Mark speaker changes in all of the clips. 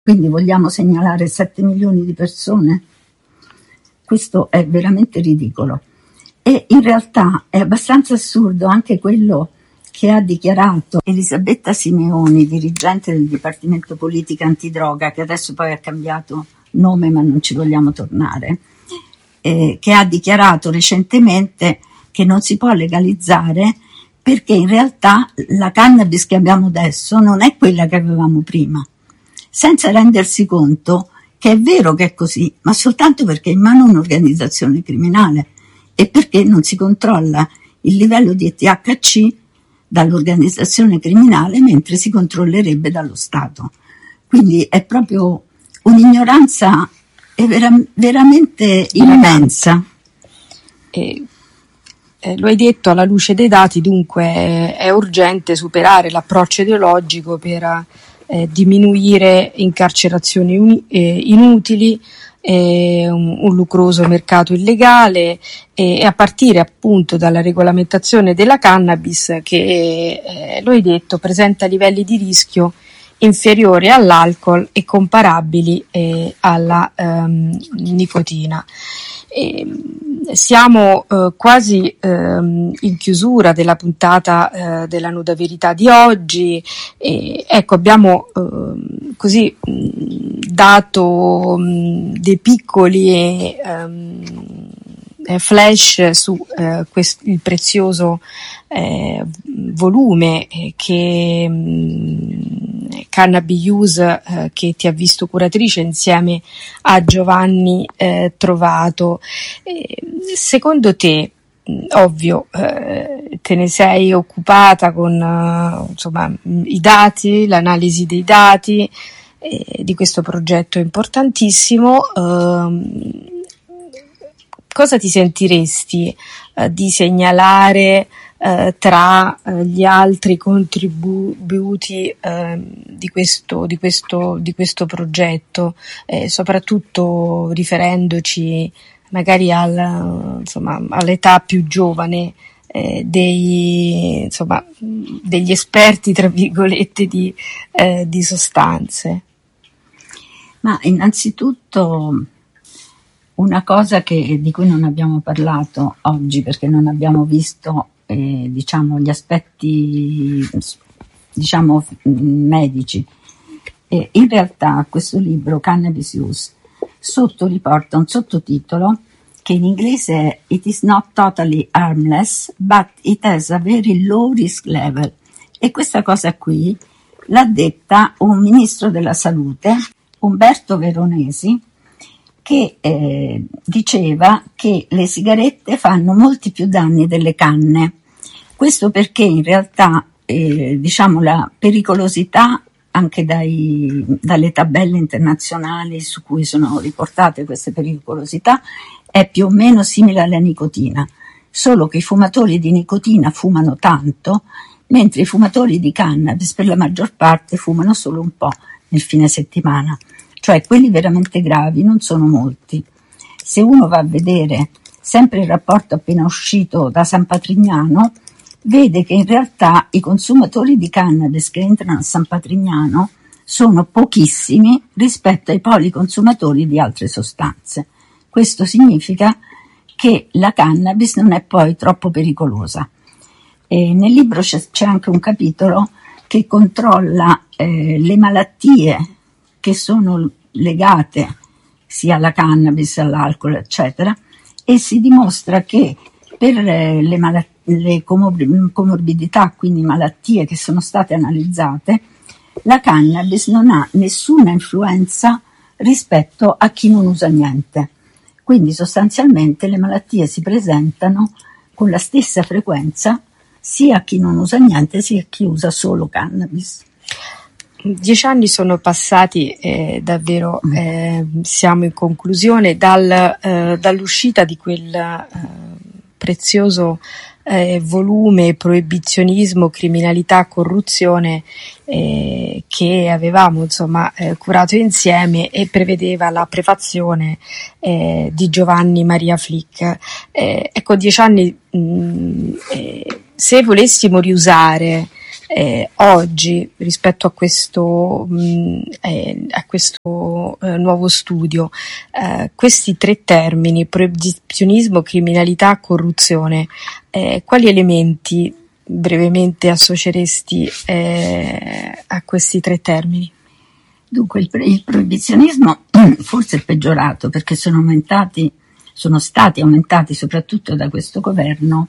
Speaker 1: Quindi vogliamo segnalare 7 milioni di persone? Questo è veramente ridicolo. E in realtà è abbastanza assurdo anche quello che ha dichiarato Elisabetta Simeoni, dirigente del Dipartimento Politica Antidroga, che adesso poi ha cambiato nome ma non ci vogliamo tornare, che ha dichiarato recentemente che non si può legalizzare perché in realtà la cannabis che abbiamo adesso non è quella che avevamo prima, senza rendersi conto che è vero che è così, ma soltanto perché è in mano un'organizzazione criminale e perché non si controlla il livello di THC dall'organizzazione criminale mentre si controllerebbe dallo Stato. Quindi è proprio un'ignoranza veramente immensa.
Speaker 2: Lo hai detto, alla luce dei dati, dunque è urgente superare l'approccio ideologico per diminuire incarcerazioni inutili, un lucroso mercato illegale e a partire appunto dalla regolamentazione della cannabis che, lo hai detto, presenta livelli di rischio inferiori all'alcol e comparabili alla nicotina. Siamo quasi in chiusura della puntata della Nuda Verità di oggi. Ecco, abbiamo così dato dei piccoli flash su il prezioso volume che Cannabi Use che ti ha visto curatrice insieme a Giovanni trovato. Secondo te, ovvio, te ne sei occupata con insomma i dati, l'analisi dei dati di questo progetto importantissimo. Cosa ti sentiresti di segnalare tra gli altri contributi di questo progetto, soprattutto riferendoci magari all'età più giovane degli esperti, tra virgolette, di sostanze?
Speaker 1: Ma innanzitutto una cosa di cui non abbiamo parlato oggi perché non abbiamo visto gli aspetti medici. In realtà questo libro, Cannabis Use, sotto riporta un sottotitolo che in inglese è It is not totally harmless, but it has a very low risk level. E questa cosa qui l'ha detta un ministro della salute, Umberto Veronesi, che diceva che le sigarette fanno molti più danni delle canne. Questo perché in realtà la pericolosità anche dalle tabelle internazionali su cui sono riportate queste pericolosità è più o meno simile alla nicotina, solo che i fumatori di nicotina fumano tanto, mentre i fumatori di cannabis per la maggior parte fumano solo un po' nel fine settimana. Cioè quelli veramente gravi non sono molti. Se uno va a vedere sempre il rapporto appena uscito da San Patrignano, vede che in realtà i consumatori di cannabis che entrano a San Patrignano sono pochissimi rispetto ai policonsumatori di altre sostanze. Questo significa che la cannabis non è poi troppo pericolosa. Nel libro c'è anche un capitolo che controlla le malattie che sono legate sia alla cannabis, all'alcol, eccetera, e si dimostra che per le comorbidità, quindi malattie che sono state analizzate, la cannabis non ha nessuna influenza rispetto a chi non usa niente. Quindi sostanzialmente le malattie si presentano con la stessa frequenza sia a chi non usa niente sia a chi usa solo cannabis.
Speaker 2: 10 anni sono passati, davvero siamo in conclusione dall'uscita di quel prezioso volume proibizionismo, criminalità, corruzione che avevamo curato insieme e prevedeva la prefazione di Giovanni Maria Flick. Ecco, 10 anni, se volessimo riusare Oggi, rispetto a questo nuovo studio, questi tre termini, proibizionismo, criminalità, corruzione, quali elementi brevemente associeresti a questi tre termini?
Speaker 1: Dunque, il proibizionismo forse è peggiorato perché sono stati aumentati soprattutto da questo governo,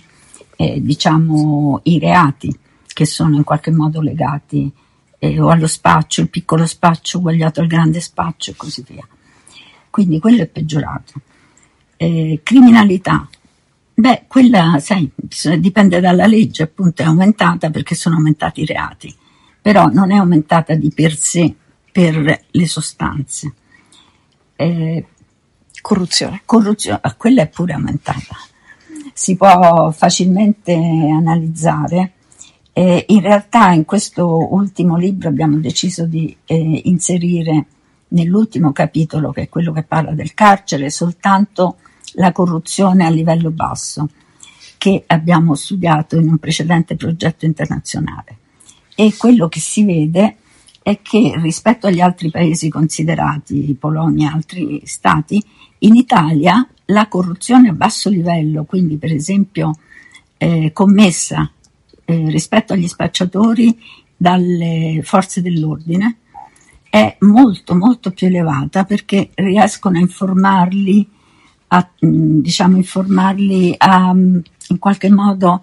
Speaker 1: i reati che sono in qualche modo legati o allo spaccio, il piccolo spaccio uguagliato al grande spaccio e così via. Quindi quello è peggiorato. Criminalità. Quella, dipende dalla legge, appunto, è aumentata perché sono aumentati i reati, però non è aumentata di per sé per le sostanze.
Speaker 2: Corruzione,
Speaker 1: quella è pure aumentata. Si può facilmente analizzare. In realtà in questo ultimo libro abbiamo deciso di inserire nell'ultimo capitolo, che è quello che parla del carcere, soltanto la corruzione a livello basso, che abbiamo studiato in un precedente progetto internazionale. E quello che si vede è che rispetto agli altri paesi considerati, Polonia e altri stati, in Italia la corruzione a basso livello, quindi per esempio commessa rispetto agli spacciatori dalle forze dell'ordine, è molto molto più elevata perché riescono a informarli in qualche modo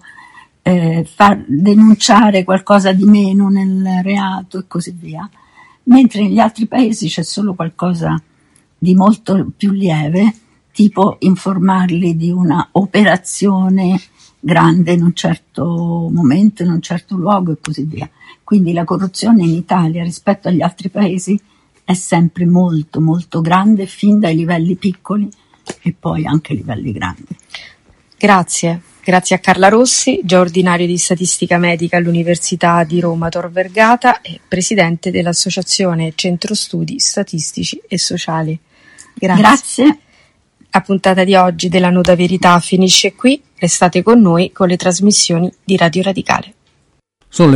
Speaker 1: far denunciare qualcosa di meno nel reato e così via, mentre negli altri paesi c'è solo qualcosa di molto più lieve, tipo informarli di una operazione grande in un certo momento, in un certo luogo e così via. Quindi la corruzione in Italia rispetto agli altri paesi è sempre molto molto grande, fin dai livelli piccoli e poi anche ai livelli grandi.
Speaker 2: Grazie a Carla Rossi, già ordinario di statistica medica all'Università di Roma Tor Vergata e presidente dell'Associazione Centro Studi Statistici e Sociali.
Speaker 1: Grazie.
Speaker 2: La puntata di oggi della Nuda Verità finisce qui, restate con noi con le trasmissioni di Radio Radicale.
Speaker 3: Sono le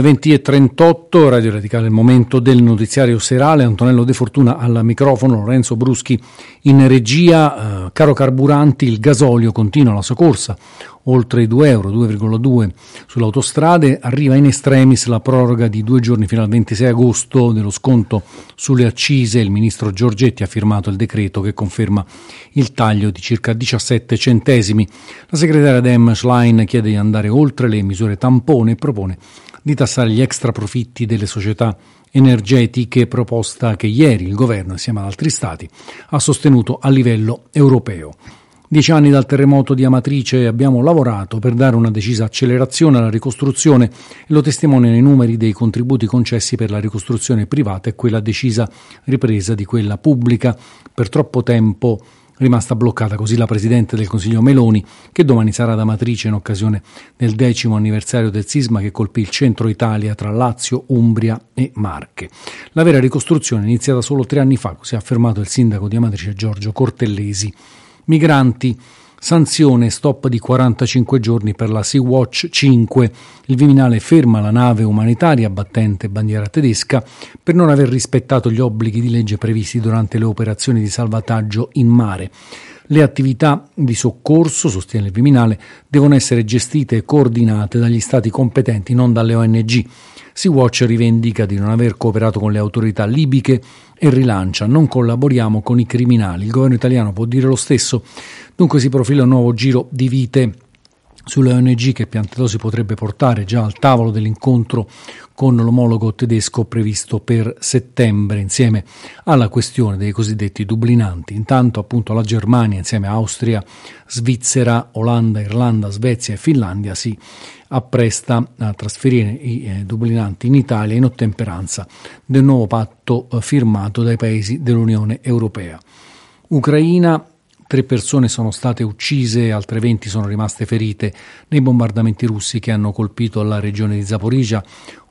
Speaker 3: 20:38, Radio Radicale, il momento del notiziario serale. Antonello De Fortuna al microfono, Lorenzo Bruschi in regia. Caro carburanti, il gasolio continua la sua corsa, oltre i €2, 2,2 sulle autostrade. Arriva in extremis la proroga di 2 giorni fino al 26 agosto dello sconto sulle accise. Il ministro Giorgetti ha firmato il decreto che conferma il taglio di circa 17 centesimi. La segretaria Dem Schlein chiede di andare oltre le misure tampone e propone di tassare gli extra profitti delle società energetiche, proposta che ieri il governo, insieme ad altri stati, ha sostenuto a livello europeo. 10 anni dal terremoto di Amatrice, abbiamo lavorato per dare una decisa accelerazione alla ricostruzione e lo testimoniano i numeri dei contributi concessi per la ricostruzione privata e quella decisa ripresa di quella pubblica. Per troppo tempo rimasta bloccata così la Presidente del Consiglio Meloni, che domani sarà ad Amatrice in occasione del 10° anniversario del sisma che colpì il centro Italia tra Lazio, Umbria e Marche. La vera ricostruzione è iniziata solo 3 anni fa, così ha affermato il sindaco di Amatrice Giorgio Cortellesi. Migranti, sanzione, stop di 45 giorni per la Sea-Watch 5. Il Viminale ferma la nave umanitaria battente bandiera tedesca per non aver rispettato gli obblighi di legge previsti durante le operazioni di salvataggio in mare. Le attività di soccorso, sostiene il Viminale, devono essere gestite e coordinate dagli stati competenti, non dalle ONG. Sea-Watch rivendica di non aver cooperato con le autorità libiche e rilancia: non collaboriamo con i criminali. Il governo italiano può dire lo stesso. Dunque si profila un nuovo giro di vite sulle ONG che Piantedosi potrebbe portare già al tavolo dell'incontro con l'omologo tedesco previsto per settembre, insieme alla questione dei cosiddetti dublinanti. Intanto appunto la Germania, insieme a Austria, Svizzera, Olanda, Irlanda, Svezia e Finlandia, si appresta a trasferire i dublinanti in Italia in ottemperanza del nuovo patto firmato dai paesi dell'Unione Europea. Ucraina: 3 persone sono state uccise, altre 20 sono rimaste ferite nei bombardamenti russi che hanno colpito la regione di Zaporizhzhia,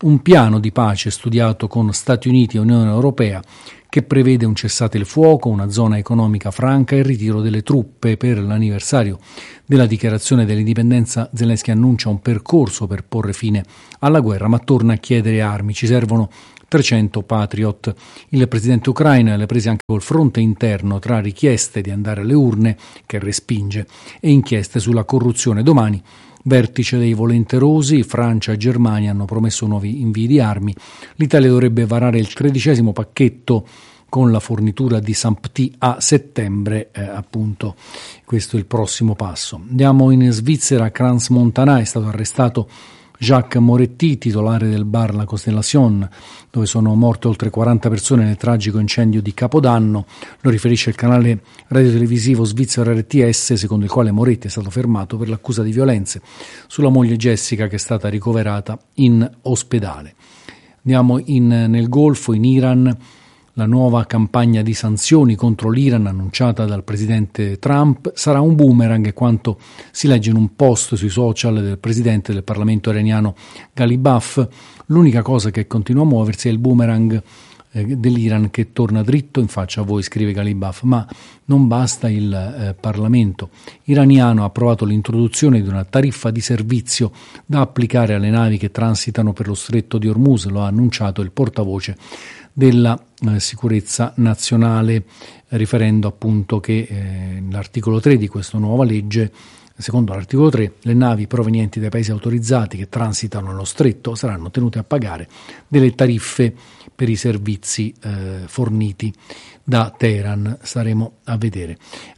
Speaker 3: un piano di pace studiato con Stati Uniti e Unione Europea che prevede un cessate il fuoco, una zona economica franca e il ritiro delle truppe. Per l'anniversario della dichiarazione dell'indipendenza Zelensky annuncia un percorso per porre fine alla guerra, ma torna a chiedere armi. Ci servono 300 Patriot. Il presidente ucraino è alle prese anche col fronte interno tra richieste di andare alle urne, che respinge, e inchieste sulla corruzione. Domani vertice dei volenterosi, Francia e Germania hanno promesso nuovi invii di armi. L'Italia dovrebbe varare il 13° pacchetto con la fornitura di Sampti a settembre, appunto questo è il prossimo passo. Andiamo in Svizzera, a Crans-Montana è stato arrestato Jacques Moretti, titolare del bar La Constellation, dove sono morte oltre 40 persone nel tragico incendio di Capodanno. Lo riferisce il canale radiotelevisivo svizzero RTS, secondo il quale Moretti è stato fermato per l'accusa di violenze sulla moglie Jessica, che è stata ricoverata in ospedale. Andiamo nel Golfo, in Iran. La nuova campagna di sanzioni contro l'Iran annunciata dal presidente Trump sarà un boomerang, è quanto si legge in un post sui social del presidente del Parlamento iraniano Ghalibaf. L'unica cosa che continua a muoversi è il boomerang dell'Iran che torna dritto in faccia a voi, scrive Ghalibaf, ma non basta. Il Parlamento iraniano ha approvato l'introduzione di una tariffa di servizio da applicare alle navi che transitano per lo stretto di Hormuz, lo ha annunciato il portavoce della sicurezza nazionale, riferendo appunto che l'articolo 3 di questa nuova legge, secondo l'articolo 3, le navi provenienti dai paesi autorizzati che transitano nello stretto saranno tenute a pagare delle tariffe per i servizi forniti da Teheran. Staremo a vedere.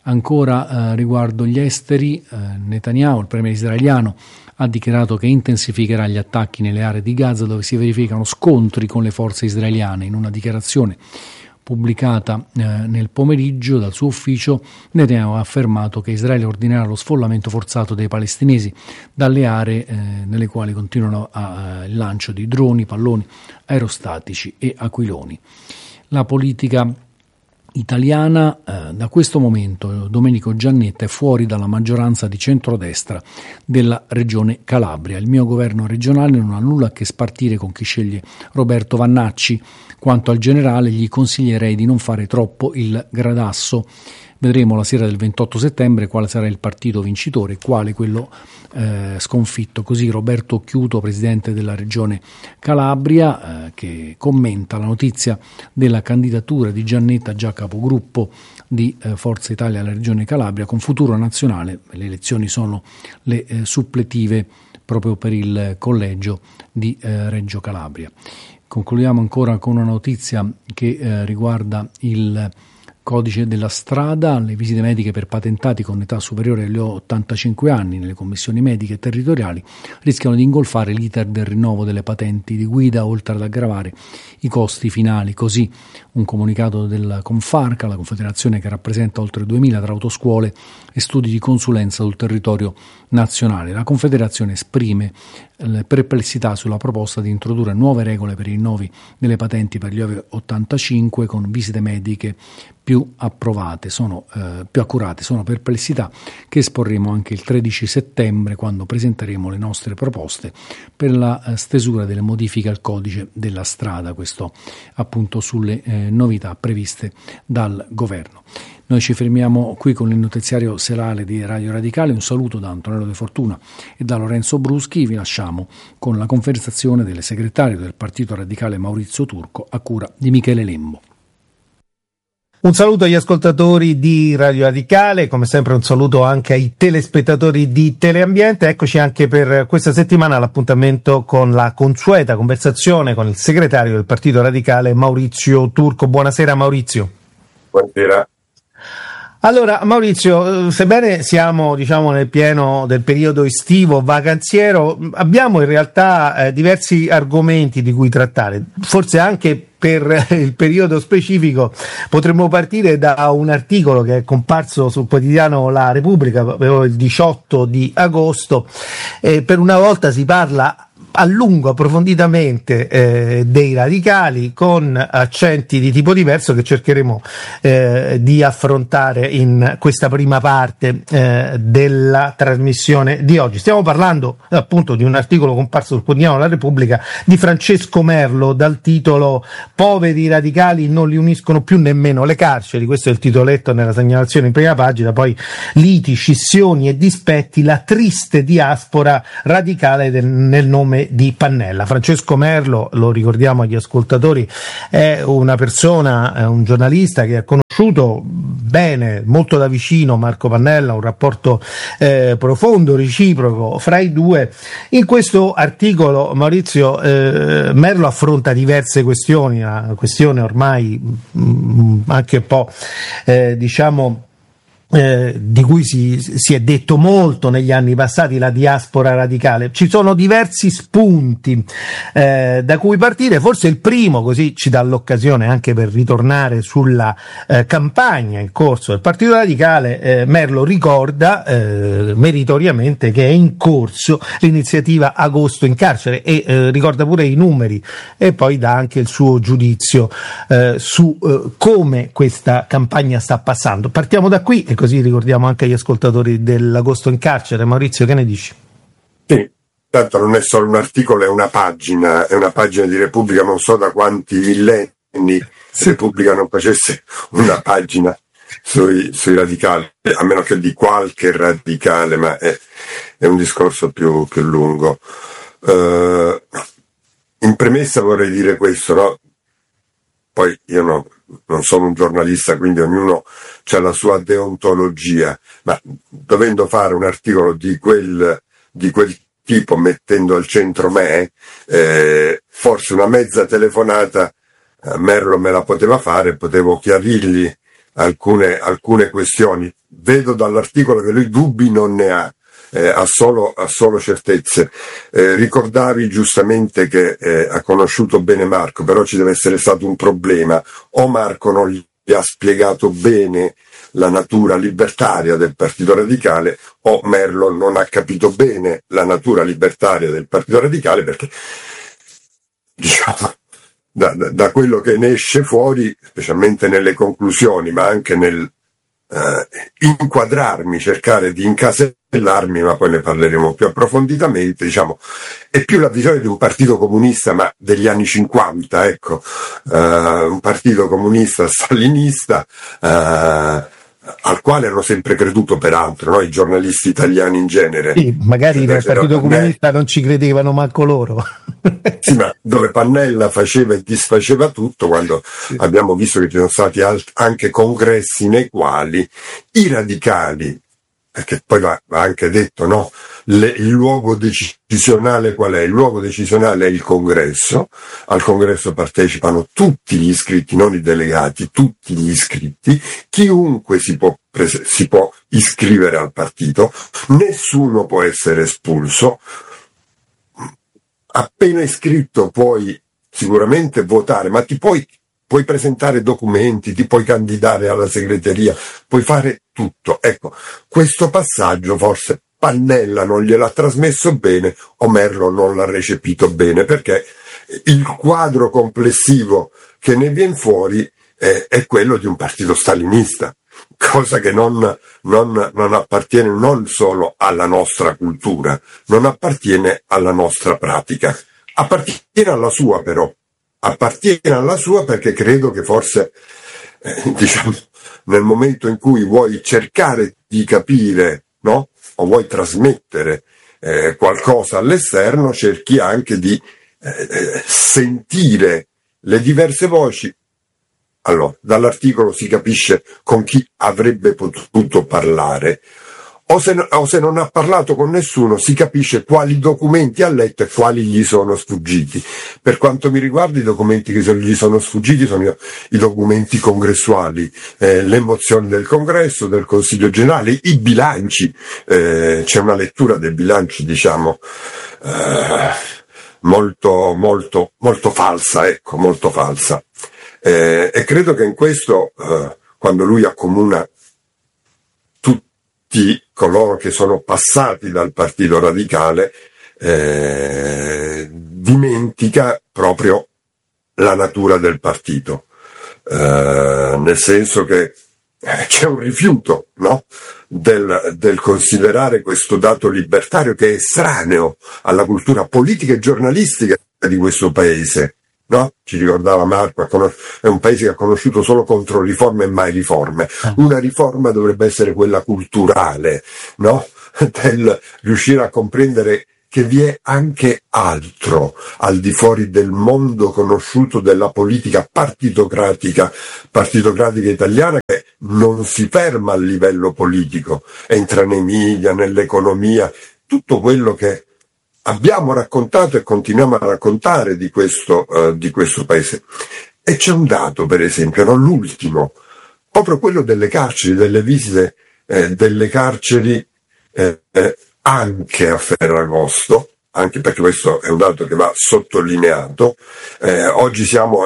Speaker 3: Ancora riguardo gli esteri, Netanyahu, il premier israeliano, ha dichiarato che intensificherà gli attacchi nelle aree di Gaza dove si verificano scontri con le forze israeliane. In una dichiarazione pubblicata nel pomeriggio dal suo ufficio, Netanyahu ha affermato che Israele ordinerà lo sfollamento forzato dei palestinesi dalle aree nelle quali continuano il lancio di droni, palloni aerostatici e aquiloni. La politica italiana, da questo momento Domenico Giannetta è fuori dalla maggioranza di centrodestra della regione Calabria. Il mio governo regionale non ha nulla a che spartire con chi sceglie Roberto Vannacci. Quanto al generale, gli consiglierei di non fare troppo il gradasso. Vedremo la sera del 28 settembre quale sarà il partito vincitore e quale quello sconfitto. Così Roberto Occhiuto, presidente della regione Calabria, che commenta la notizia della candidatura di Giannetta, già capogruppo di Forza Italia alla regione Calabria, con futuro nazionale. Le elezioni sono le suppletive proprio per il collegio di Reggio Calabria. Concludiamo ancora con una notizia che riguarda il codice della strada. Le visite mediche per patentati con età superiore agli 85 anni nelle commissioni mediche territoriali rischiano di ingolfare l'iter del rinnovo delle patenti di guida, oltre ad aggravare i costi finali. Così un comunicato della Confarca, la confederazione che rappresenta oltre 2000 tra autoscuole e studi di consulenza sul territorio nazionale. La confederazione esprime perplessità sulla proposta di introdurre nuove regole per i rinnovi delle patenti per gli over 85 con visite mediche più accurate. Sono perplessità che esporremo anche il 13 settembre quando presenteremo le nostre proposte per la stesura delle modifiche al codice della strada, questo appunto sulle novità previste dal governo. Noi ci fermiamo qui con il notiziario serale di Radio Radicale. Un saluto da Antonello De Fortuna e da Lorenzo Bruschi. Vi lasciamo con la conversazione del segretario del Partito Radicale Maurizio Turco a cura di Michele Lembo.
Speaker 4: Un saluto agli ascoltatori di Radio Radicale, come sempre un saluto anche ai telespettatori di Teleambiente. Eccoci anche per questa settimana all'appuntamento con la consueta conversazione con il segretario del Partito Radicale Maurizio Turco. Buonasera Maurizio.
Speaker 5: Buonasera.
Speaker 4: Allora Maurizio, sebbene siamo nel pieno del periodo estivo vacanziero, abbiamo in realtà diversi argomenti di cui trattare, forse anche per il periodo specifico. Potremmo partire da un articolo che è comparso sul quotidiano La Repubblica il 18 di agosto. Per una volta si parla a lungo, approfonditamente dei radicali, con accenti di tipo diverso che cercheremo di affrontare in questa prima parte della trasmissione di oggi. Stiamo parlando appunto di un articolo comparso sul quotidiano La Repubblica di Francesco Merlo dal titolo "Poveri radicali non li uniscono più nemmeno le carceri". Questo è il titoletto nella segnalazione in prima pagina. Poi liti, scissioni e dispetti, la triste diaspora radicale nel nome di Pannella. Francesco Merlo, lo ricordiamo agli ascoltatori, è una persona, è un giornalista che ha conosciuto bene, molto da vicino Marco Pannella, un rapporto profondo, reciproco fra i due. In questo articolo, Maurizio, Merlo affronta diverse questioni, una questione ormai anche un po' di cui si è detto molto negli anni passati, la diaspora radicale. Ci sono diversi spunti da cui partire. Forse il primo, così ci dà l'occasione anche per ritornare sulla campagna in corso del Partito Radicale. Merlo ricorda meritoriamente che è in corso l'iniziativa Agosto in carcere e ricorda pure i numeri e poi dà anche il suo giudizio su come questa campagna sta passando. Partiamo da qui e così ricordiamo anche agli ascoltatori dell'Agosto in carcere. Maurizio, che ne dici?
Speaker 5: Sì, tanto non è solo un articolo, è una pagina di Repubblica. Non so da quanti millenni Repubblica non facesse una pagina sui radicali, a meno che di qualche radicale, ma è un discorso più lungo. In premessa vorrei dire questo, no? Poi io non sono un giornalista, quindi ognuno ha la sua deontologia, ma dovendo fare un articolo di quel tipo, mettendo al centro me, forse una mezza telefonata Merlo me la poteva fare, potevo chiarirgli alcune questioni. Vedo dall'articolo che lui dubbi non ne ha. Ha solo certezze. Ricordavi giustamente che ha conosciuto bene Marco, però ci deve essere stato un problema: o Marco non gli ha spiegato bene la natura libertaria del Partito Radicale, o Merlo non ha capito bene la natura libertaria del Partito Radicale, perché diciamo da quello che ne esce fuori, specialmente nelle conclusioni, ma anche nel inquadrarmi, cercare di incasellarmi, ma poi ne parleremo più approfonditamente, diciamo, è più la visione di un partito comunista, ma degli anni 50, ecco, un partito comunista stalinista, al quale hanno sempre creduto, peraltro, no? I giornalisti italiani in genere.
Speaker 4: Sì, magari nel Partito Comunista non ci credevano manco loro.
Speaker 5: Sì, ma dove Pannella faceva e disfaceva tutto, quando abbiamo visto che ci sono stati anche congressi nei quali i radicali, perché poi va anche detto, no? Il luogo decisionale qual è? Il luogo decisionale è il congresso. Al congresso partecipano tutti gli iscritti, non i delegati, tutti gli iscritti. Chiunque si può iscrivere al partito, nessuno può essere espulso. Appena iscritto puoi sicuramente votare, ma puoi presentare documenti, ti puoi candidare alla segreteria, puoi fare tutto. Ecco, questo passaggio forse Pannella non gliel'ha trasmesso bene, o Merlo non l'ha recepito bene, perché il quadro complessivo che ne viene fuori è quello di un partito stalinista, cosa che non appartiene non solo alla nostra cultura, non appartiene alla nostra pratica, appartiene alla sua, però. Appartiene alla sua, perché credo che forse, diciamo, nel momento in cui vuoi cercare di capire, no? O vuoi trasmettere qualcosa all'esterno, cerchi anche di sentire le diverse voci. Allora, dall'articolo si capisce con chi avrebbe potuto parlare, o se non ha parlato con nessuno, si capisce quali documenti ha letto e quali gli sono sfuggiti. Per quanto mi riguarda, i documenti che gli sono sfuggiti sono i documenti congressuali, le mozioni del congresso, del Consiglio generale, i bilanci. C'è una lettura dei bilanci, diciamo, molto, molto, molto falsa, ecco, molto falsa. E credo che in questo, quando lui accomuna tutti coloro che sono passati dal Partito Radicale, dimentica proprio la natura del partito, nel senso che c'è un rifiuto, no? del considerare questo dato libertario che è estraneo alla cultura politica e giornalistica di questo paese, no? Ci ricordava Marco, è un paese che ha conosciuto solo controriforme e mai riforme. Una riforma dovrebbe essere quella culturale, no? Del riuscire a comprendere che vi è anche altro al di fuori del mondo conosciuto della politica partitocratica italiana, che non si ferma al livello politico, entra nei media, nell'economia, tutto quello che abbiamo raccontato e continuiamo a raccontare di questo paese. E c'è un dato, per esempio, non l'ultimo, proprio quello delle carceri, delle visite delle carceri anche a Ferragosto, anche perché questo è un dato che va sottolineato. Oggi siamo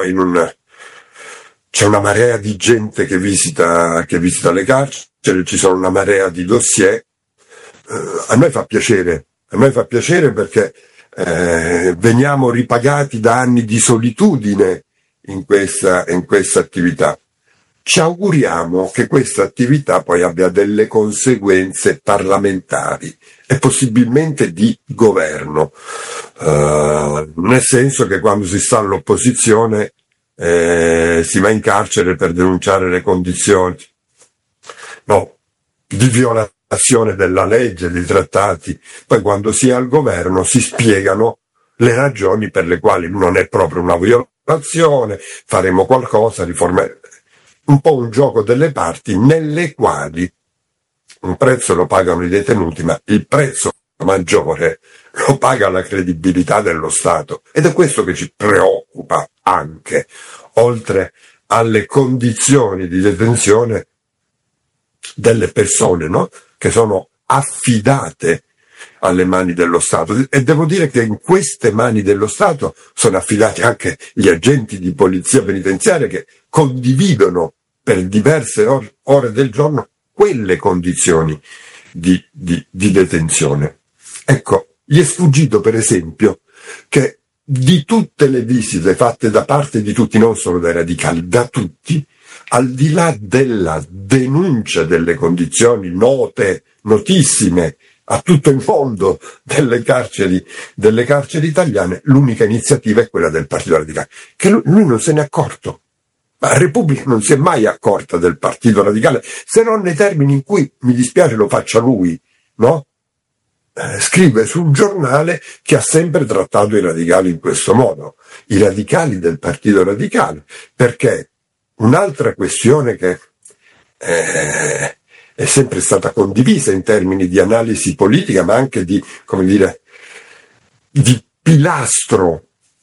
Speaker 5: c'è una marea di gente che visita le carceri, ci sono una marea di dossier. A noi fa piacere perché veniamo ripagati da anni di solitudine in questa attività. Ci auguriamo che questa attività poi abbia delle conseguenze parlamentari e possibilmente di governo, nel senso che quando si sta all'opposizione si va in carcere per denunciare le condizioni, no, di violazione della legge, dei trattati. Poi quando si è al governo si spiegano le ragioni per le quali non è proprio una violazione, faremo qualcosa, un po' un gioco delle parti nelle quali un prezzo lo pagano i detenuti, ma il prezzo maggiore lo paga la credibilità dello Stato. Ed è questo che ci preoccupa anche, oltre alle condizioni di detenzione delle persone, no? Che sono affidate alle mani dello Stato. E devo dire che in queste mani dello Stato sono affidati anche gli agenti di polizia penitenziaria, che condividono per diverse ore del giorno quelle condizioni di detenzione. Ecco, gli è sfuggito per esempio che di tutte le visite fatte da parte di tutti, non solo dai radicali, da tutti, al di là della denuncia delle condizioni notissime a tutto il mondo delle carceri italiane, l'unica iniziativa è quella del Partito Radicale, che lui non se n'è accorto. Ma la Repubblica non si è mai accorta del Partito Radicale, se non nei termini in cui, mi dispiace, lo faccia lui, no? Scrive su un giornale che ha sempre trattato i radicali in questo modo, i radicali del Partito Radicale, perché un'altra questione che è sempre stata condivisa in termini di analisi politica, ma anche di pilastro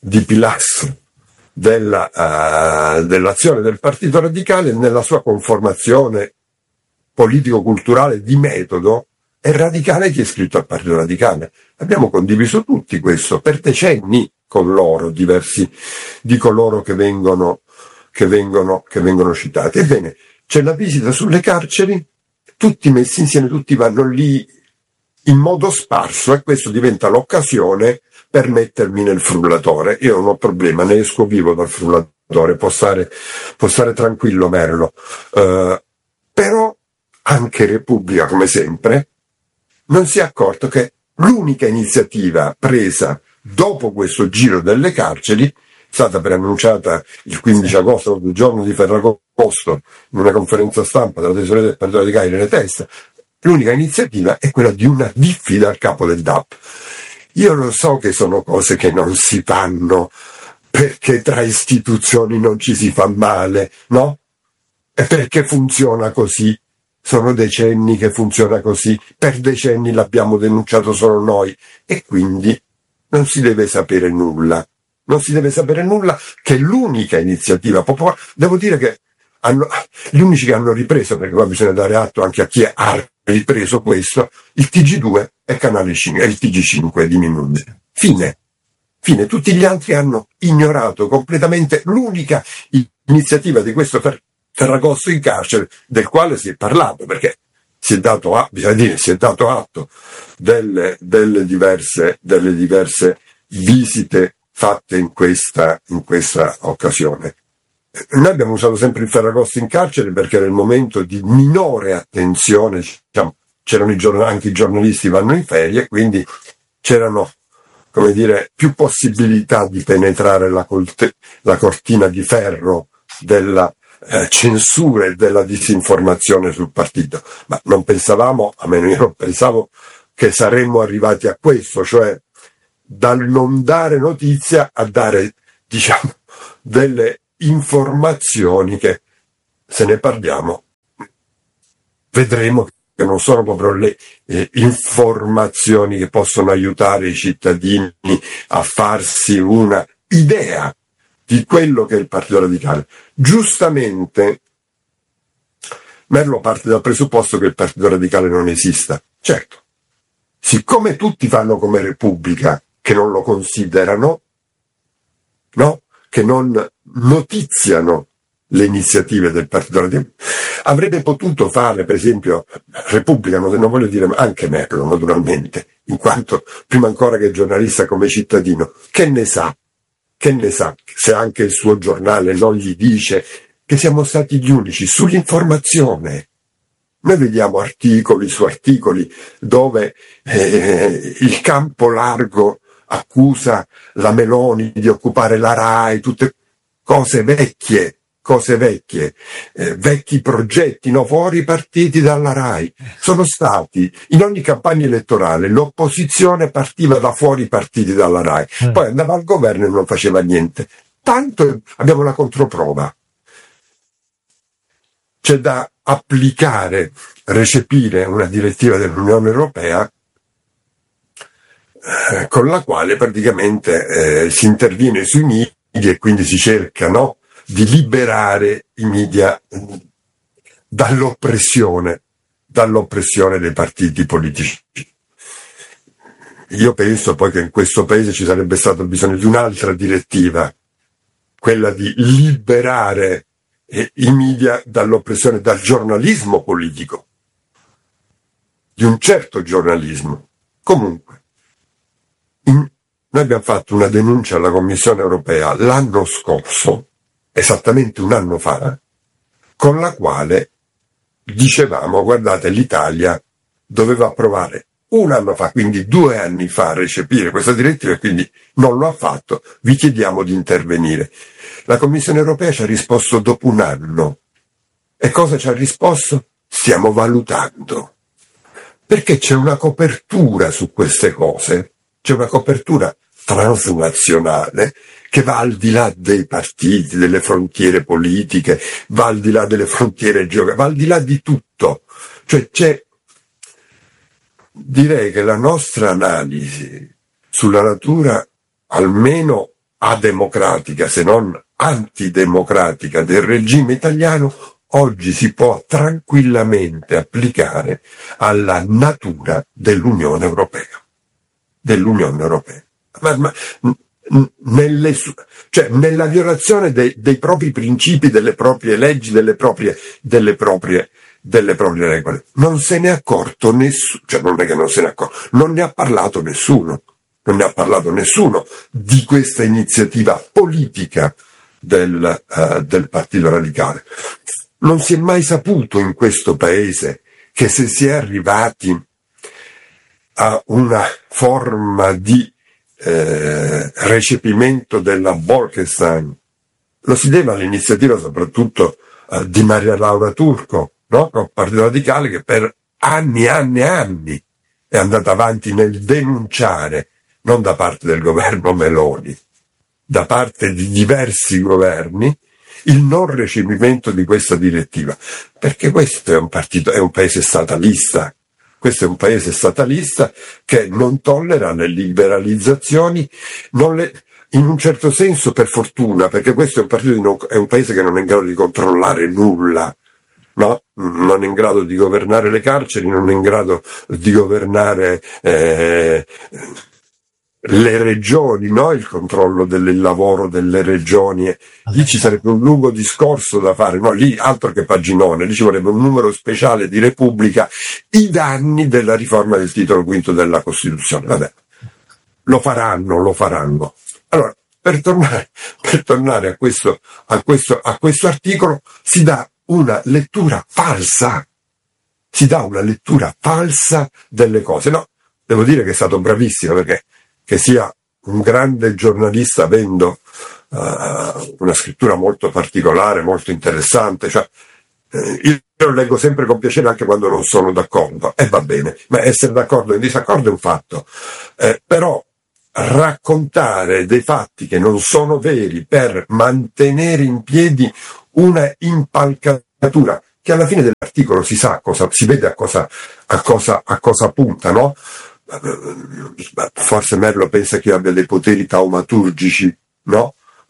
Speaker 5: dell'azione del Partito Radicale nella sua conformazione politico-culturale di metodo, è radicale chi è iscritto al Partito Radicale. Abbiamo condiviso tutti questo per decenni con loro, diversi di coloro che vengono citati. Ebbene, c'è la visita sulle carceri, tutti messi insieme, tutti vanno lì in modo sparso, e questo diventa l'occasione per mettermi nel frullatore. Io non ho problema, ne esco vivo dal frullatore, può stare tranquillo Merlo. Però anche Repubblica, come sempre, non si è accorto che l'unica iniziativa presa dopo questo giro delle carceri, stata preannunciata il 15 agosto, il giorno di Ferragosto, in una conferenza stampa della tesoreria del Partito Radicale nelle teste, l'unica iniziativa è quella di una diffida al capo del DAP. Io lo so che sono cose che non si fanno, perché tra istituzioni non ci si fa male, no? E perché funziona così. Sono decenni che funziona così, per decenni l'abbiamo denunciato solo noi, e quindi non si deve sapere nulla. Non si deve sapere nulla, che l'unica iniziativa popolare, devo dire che gli unici che hanno ripreso, perché qua bisogna dare atto anche a chi ha ripreso questo, il TG2 e Canale 5, e il TG5 di Minudi. Fine. Tutti gli altri hanno ignorato completamente l'unica iniziativa di questo Ferragosto in carcere, del quale si è parlato, perché dato atto delle diverse visite fatte in questa occasione. Noi abbiamo usato sempre il Ferragosto in carcere perché era il momento di minore attenzione, diciamo, c'erano anche i giornalisti vanno in ferie, quindi c'erano, come dire, più possibilità di penetrare la cortina di ferro della censura e della disinformazione sul partito. Ma non pensavamo, almeno io non pensavo, che saremmo arrivati a questo, cioè dal non dare notizia a dare, diciamo, delle informazioni che, se ne parliamo, vedremo che non sono proprio le informazioni che possono aiutare i cittadini a farsi una idea di quello che è il Partito Radicale. Giustamente Merlo parte dal presupposto che il Partito Radicale non esista. Certo, siccome tutti fanno come Repubblica, che non lo considerano, no? Che non notiziano le iniziative del Partito Radicale, avrebbe potuto fare, per esempio, Repubblica, non voglio dire anche Merlo, naturalmente, in quanto prima ancora che giornalista come cittadino, che ne sa se anche il suo giornale non gli dice che siamo stati gli unici sull'informazione. Noi vediamo articoli su articoli dove il campo largo accusa la Meloni di occupare la RAI, tutte cose vecchie, vecchi progetti, no, fuori partiti dalla RAI. Sono stati, in ogni campagna elettorale, l'opposizione partiva da fuori partiti dalla RAI, poi andava al governo e non faceva niente. Tanto abbiamo la controprova. C'è da applicare, recepire una direttiva dell'Unione Europea con la quale praticamente si interviene sui media e quindi si cerca, no, di liberare i media dall'oppressione dei partiti politici. Io penso poi che in questo paese ci sarebbe stato bisogno di un'altra direttiva, quella di liberare i media dall'oppressione, dal giornalismo politico, di un certo giornalismo. Comunque, noi abbiamo fatto una denuncia alla Commissione Europea l'anno scorso, esattamente un anno fa, con la quale dicevamo, guardate, l'Italia doveva approvare un anno fa, quindi 2 anni fa, a recepire questa direttiva e quindi non lo ha fatto, vi chiediamo di intervenire. La Commissione Europea ci ha risposto dopo un anno. E cosa ci ha risposto? Stiamo valutando. Perché c'è una copertura su queste cose, c'è una copertura transnazionale che va al di là dei partiti, delle frontiere politiche, va al di là delle frontiere geografiche, va al di là di tutto. Cioè direi che la nostra analisi sulla natura almeno ademocratica, se non antidemocratica del regime italiano, oggi si può tranquillamente applicare alla natura dell'Unione Europea. Nella violazione dei propri principi, delle proprie leggi, delle proprie regole. Non se ne è accorto nessuno, cioè non è che non se ne è accorto, non ne ha parlato nessuno di questa iniziativa politica del Partito Radicale. Non si è mai saputo in questo paese che se si è arrivati a una forma di recepimento della Bolkestein, lo si deve all'iniziativa soprattutto di Maria Laura Turco, no? Con il Partito Radicale, che per anni è andata avanti nel denunciare, non da parte del governo Meloni, da parte di diversi governi, il non recepimento di questa direttiva, perché questo è un paese statalista. Questo è un paese statalista che non tollera le liberalizzazioni, in un certo senso per fortuna, perché questo è un paese che non è in grado di controllare nulla, no? Non è in grado di governare le carceri, non è in grado di governare le regioni, no? Il controllo del lavoro delle regioni, lì ci sarebbe un lungo discorso da fare, no? Lì altro che paginone, lì ci vorrebbe un numero speciale di Repubblica, i danni della riforma del titolo quinto della Costituzione. Vabbè, lo faranno. Allora, per tornare a questo articolo, si dà una lettura falsa delle cose. No, devo dire che è stato bravissimo, perché che sia un grande giornalista avendo una scrittura molto particolare, molto interessante, cioè, io lo leggo sempre con piacere anche quando non sono d'accordo, e va bene, ma essere d'accordo e in disaccordo è un fatto, però raccontare dei fatti che non sono veri per mantenere in piedi una impalcatura che alla fine dell'articolo si sa cosa, si vede a cosa punta, no? Forse Merlo pensa che io abbia dei poteri taumaturgici, no?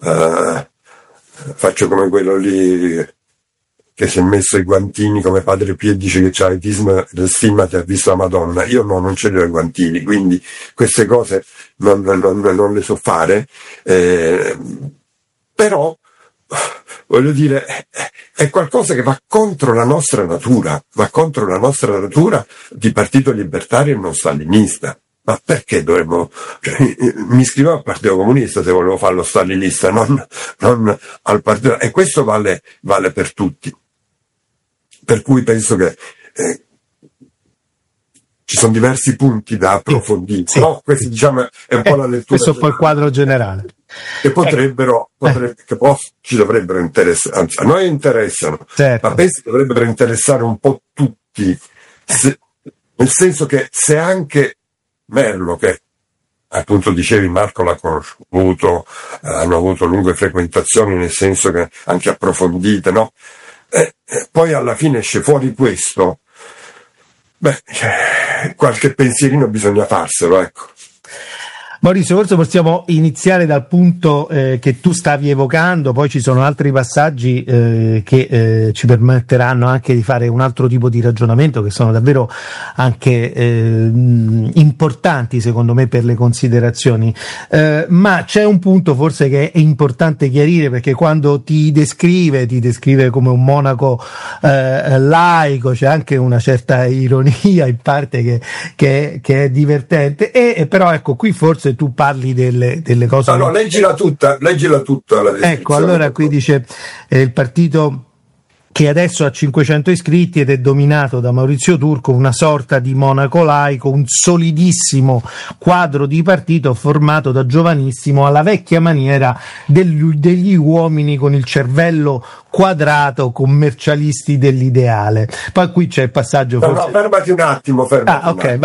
Speaker 5: Faccio come quello lì che si è messo i guantini, come Padre Pio dice che c'ha autismo, stima che ha visto la Madonna. Io no, non ce li ho i guantini, quindi queste cose non le so fare, però voglio dire, è qualcosa che va contro la nostra natura di partito libertario e non stalinista. Ma perché dovremmo, mi iscrivevo al Partito Comunista se volevo farlo stalinista, non al partito, e questo vale per tutti. Per cui penso che ci sono diversi punti da approfondire. Sì. No? Questi, diciamo, è un po' la lettura.
Speaker 4: Questo è un po' il quadro generale.
Speaker 5: Che ci dovrebbero interessare, anzi, a noi interessano,
Speaker 4: certo,
Speaker 5: ma penso che dovrebbero interessare un po' tutti, nel senso che se anche Merlo, che appunto dicevi Marco l'ha conosciuto, hanno avuto lunghe frequentazioni, nel senso che anche approfondite, no? Poi alla fine esce fuori questo, qualche pensierino bisogna farselo, ecco.
Speaker 4: Maurizio, forse possiamo iniziare dal punto che tu stavi evocando, poi ci sono altri passaggi che ci permetteranno anche di fare un altro tipo di ragionamento, che sono davvero anche importanti secondo me per le considerazioni, ma c'è un punto forse che è importante chiarire, perché quando ti descrive come un monaco laico, c'è anche una certa ironia in parte che è divertente, e però ecco, qui forse tu parli delle cose.
Speaker 5: No, leggila tutta la descrizione.
Speaker 4: Ecco, allora qui dice il partito che adesso ha 500 iscritti ed è dominato da Maurizio Turco, una sorta di monaco laico, un solidissimo quadro di partito formato da giovanissimo alla vecchia maniera degli uomini con il cervello quadrato, commercialisti dell'ideale. Poi qui c'è il passaggio.
Speaker 5: No, fermati un attimo.
Speaker 4: Ok.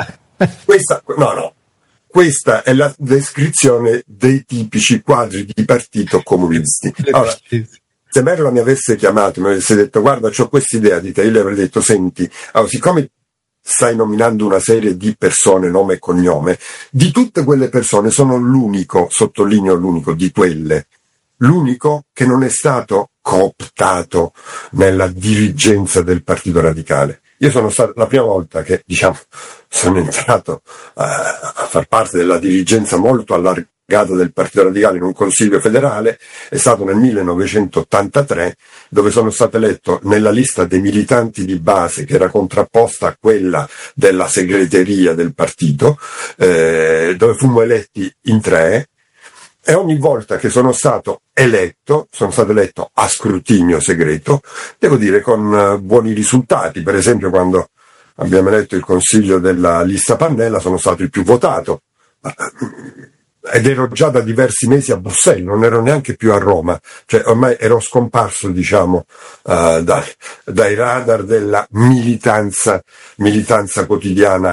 Speaker 5: Questa è la descrizione dei tipici quadri di partito comunisti. Allora, se Merlo mi avesse chiamato, mi avesse detto guarda, c'ho quest'idea di te, io le avrei detto senti, allora, siccome stai nominando una serie di persone, nome e cognome, di tutte quelle persone sono l'unico, sottolineo l'unico, di quelle, l'unico che non è stato cooptato nella dirigenza del Partito Radicale. Io sono stato, la prima volta che, sono entrato a far parte della dirigenza molto allargata del Partito Radicale in un consiglio federale, è stato nel 1983, dove sono stato eletto nella lista dei militanti di base, che era contrapposta a quella della segreteria del partito, dove fummo eletti in 3, e ogni volta che sono stato eletto a scrutinio segreto, devo dire con buoni risultati. Per esempio, quando abbiamo eletto il consiglio della lista Pannella, sono stato il più votato, ed ero già da diversi mesi a Bruxelles, non ero neanche più a Roma, cioè ormai ero scomparso, dai radar della militanza quotidiana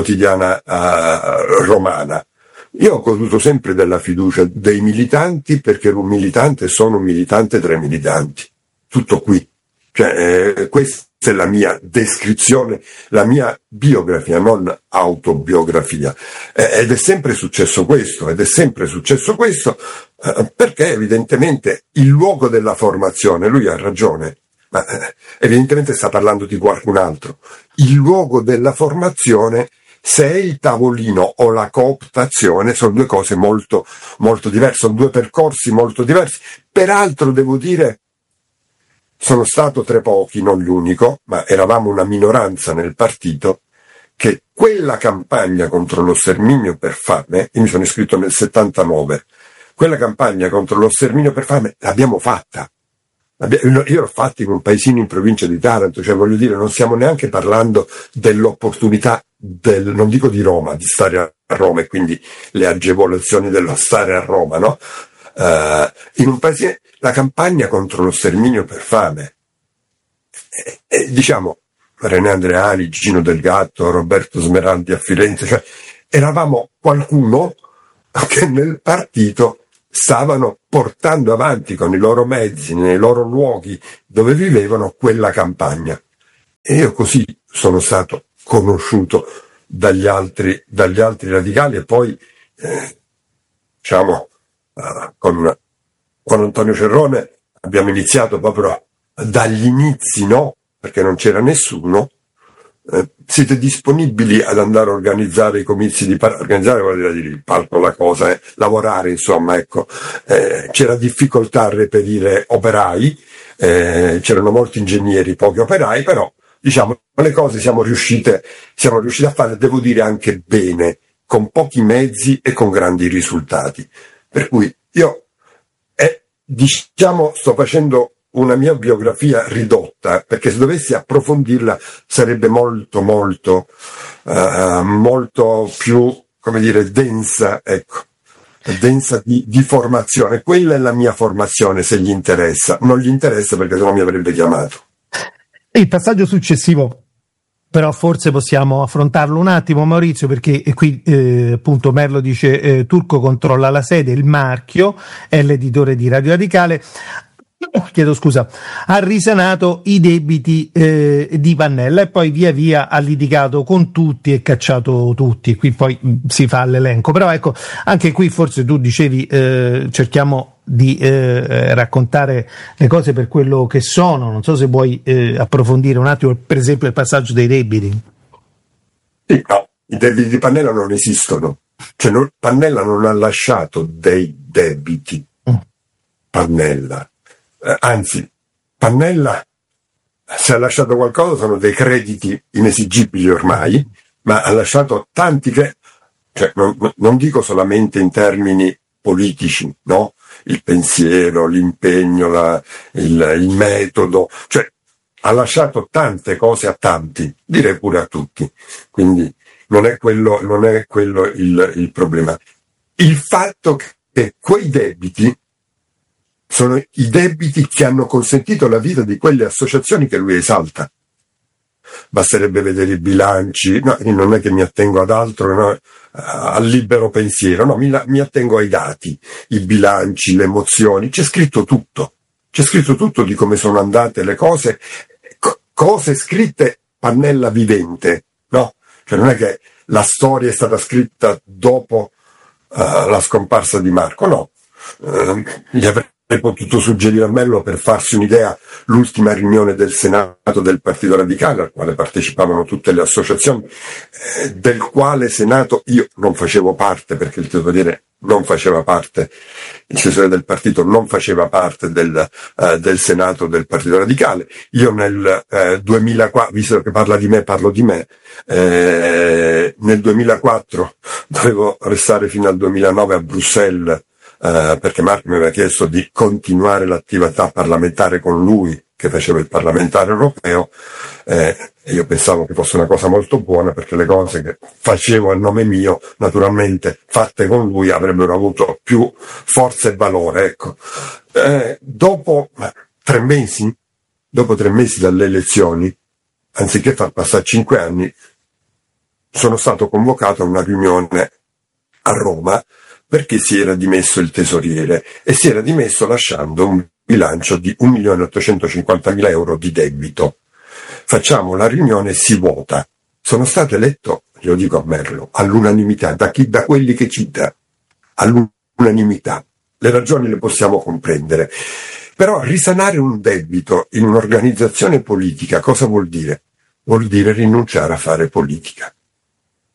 Speaker 5: romana. Io ho goduto sempre della fiducia dei militanti, perché ero un militante, sono un militante tra i militanti. Tutto qui. Questa è la mia descrizione, la mia biografia, non autobiografia. Ed è sempre successo questo, perché evidentemente il luogo della formazione, lui ha ragione, ma evidentemente sta parlando di qualcun altro. Il luogo della formazione se è il tavolino o la cooptazione sono due cose molto, molto diverse, sono due percorsi molto diversi. Peraltro devo dire, sono stato tra pochi, non l'unico, ma eravamo una minoranza nel partito, che quella campagna contro lo sterminio per fame, io mi sono iscritto nel 79, quella campagna contro lo sterminio per fame l'abbiamo fatta. Io l'ho fatta in un paesino in provincia di Taranto, cioè voglio dire, non stiamo neanche parlando dell'opportunità non dico di Roma, di stare a Roma e quindi le agevolazioni dello stare a Roma, no? In un paesino, la campagna contro lo sterminio per fame, diciamo, René Andreani, Gino Del Gatto, Roberto Smeraldi a Firenze, cioè eravamo qualcuno che nel partito stavano portando avanti con i loro mezzi, nei loro luoghi dove vivevano, quella campagna. E io così sono stato conosciuto dagli altri radicali, e poi diciamo con Antonio Cerrone abbiamo iniziato proprio dagli inizi, no? Perché non c'era nessuno. Siete disponibili ad andare a organizzare i comizi di organizzare, vuol dire il palco, la cosa, lavorare, insomma, ecco. C'era difficoltà a reperire operai, c'erano molti ingegneri, pochi operai, però diciamo le cose siamo riusciti a fare, devo dire anche bene, con pochi mezzi e con grandi risultati. Per cui io diciamo sto facendo una mia biografia ridotta, perché se dovessi approfondirla sarebbe molto più, come dire, densa, ecco, densa di formazione. Quella è la mia formazione, se gli interessa. Non gli interessa perché sennò mi avrebbe chiamato.
Speaker 4: Il passaggio successivo, però forse possiamo affrontarlo un attimo, Maurizio, perché qui appunto Merlo dice Turco controlla la sede, il marchio, è l'editore di Radio Radicale. Chiedo scusa, ha risanato i debiti di Pannella e poi via via ha litigato con tutti e cacciato tutti. Qui poi si fa l'elenco, però ecco, anche qui forse tu dicevi cerchiamo di raccontare le cose per quello che sono. Non so se vuoi approfondire un attimo, per esempio, il passaggio dei debiti.
Speaker 5: Sì, no, i debiti di Pannella non esistono, cioè Pannella non ha lasciato dei debiti. Pannella anzi, Pannella, se ha lasciato qualcosa sono dei crediti inesigibili ormai, ma ha lasciato tanti cioè non dico solamente in termini politici, no? Il pensiero, l'impegno, il metodo, cioè ha lasciato tante cose a tanti, direi pure a tutti, quindi non è quello il problema. Il fatto che quei debiti sono i debiti che hanno consentito la vita di quelle associazioni che lui esalta. Basterebbe vedere i bilanci, no, non è che mi attengo ad altro, no, al libero pensiero, no, mi attengo ai dati, i bilanci, le mozioni, c'è scritto tutto di come sono andate le cose, cose scritte Pannella vivente, no? Cioè non è che la storia è stata scritta dopo la scomparsa di Marco, no. Gli avrei potuto suggerire a Merlo, per farsi un'idea, l'ultima riunione del Senato del Partito Radicale, al quale partecipavano tutte le associazioni, del quale Senato io non facevo parte, perché il tesoriere non faceva parte, il tesoriere del partito non faceva parte del Senato del Partito Radicale. Io nel 2004, visto che parlo di me, nel 2004 dovevo restare fino al 2009 a Bruxelles, perché Marco mi aveva chiesto di continuare l'attività parlamentare con lui, che faceva il parlamentare europeo, e io pensavo che fosse una cosa molto buona, perché le cose che facevo a nome mio, naturalmente fatte con lui, avrebbero avuto più forza e valore, ecco. Dopo 3 mesi dalle elezioni, anziché far passare 5 anni, sono stato convocato a una riunione a Roma, perché si era dimesso il tesoriere e si era dimesso lasciando un bilancio di 1.850.000 euro di debito. Facciamo la riunione e si vota. Sono stato eletto, glielo dico a Merlo, all'unanimità, da quelli che cita, all'unanimità. Le ragioni le possiamo comprendere. Però risanare un debito in un'organizzazione politica cosa vuol dire? Vuol dire rinunciare a fare politica.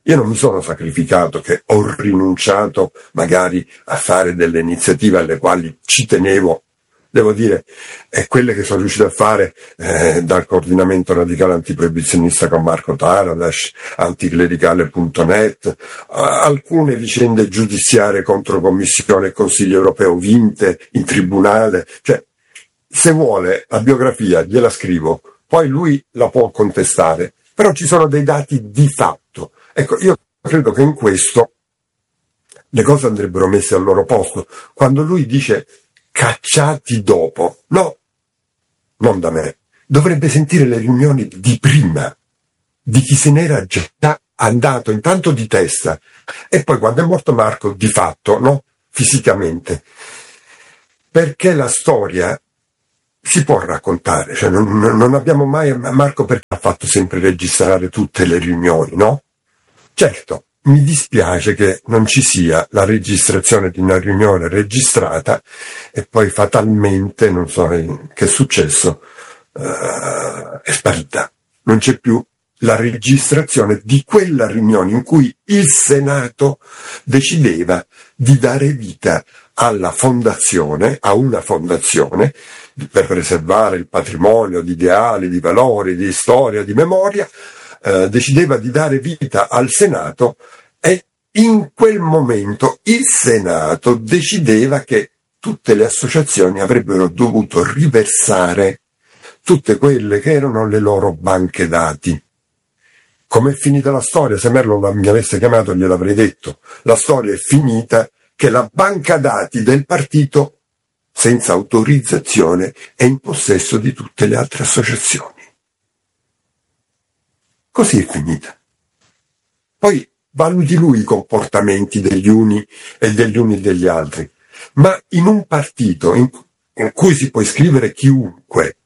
Speaker 5: Io non mi sono sacrificato, che ho rinunciato magari a fare delle iniziative alle quali ci tenevo, devo dire, e quelle che sono riuscito a fare dal coordinamento radicale antiproibizionista con Marco Taradash, anticlericale.net, alcune vicende giudiziarie contro Commissione e Consiglio europeo vinte in tribunale, cioè se vuole la biografia gliela scrivo, poi lui la può contestare, però ci sono dei dati di fatto. Ecco, io credo che in questo le cose andrebbero messe al loro posto. Quando lui dice cacciati dopo, no, non da me, dovrebbe sentire le riunioni di prima, di chi se n'era già andato, intanto di testa, e poi quando è morto Marco, di fatto, no, fisicamente, perché la storia si può raccontare, cioè non abbiamo mai, Marco perché ha fatto sempre registrare tutte le riunioni, no? Certo, mi dispiace che non ci sia la registrazione di una riunione registrata e poi fatalmente, non so che è successo, è sparita. Non c'è più la registrazione di quella riunione in cui il Senato decideva di dare vita alla fondazione, a una fondazione per preservare il patrimonio di ideali, di valori, di storia, di memoria, decideva di dare vita al Senato, e in quel momento il Senato decideva che tutte le associazioni avrebbero dovuto riversare tutte quelle che erano le loro banche dati. Com'è finita la storia? Se Merlo mi avesse chiamato gliel'avrei detto. La storia è finita che la banca dati del partito, senza autorizzazione, è in possesso di tutte le altre associazioni. Così è finita. Poi valuti lui i comportamenti degli uni e degli altri, ma in un partito in cui si può iscrivere chiunque,